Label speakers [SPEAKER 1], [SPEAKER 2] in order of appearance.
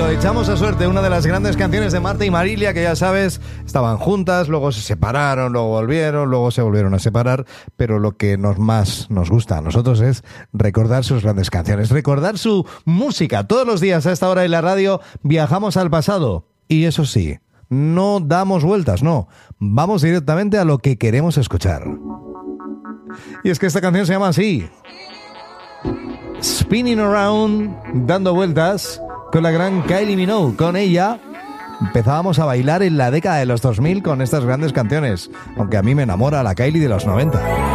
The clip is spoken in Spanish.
[SPEAKER 1] radio. Echamos a suerte una de las grandes canciones de Marta y Marilia, que ya sabes, estaban juntas, luego se separaron, luego volvieron, luego se volvieron a separar, pero lo que más nos gusta a nosotros es recordar sus grandes canciones, recordar su música. Todos los días a esta hora en la radio viajamos al pasado y eso sí, no damos vueltas, no, vamos directamente a lo que queremos escuchar. Y es que esta canción se llama así: Spinning Around, dando vueltas, con la gran Kylie Minogue. Con ella empezábamos a bailar en la década de los 2000 con estas grandes canciones, aunque a mí me enamora la Kylie de los 90.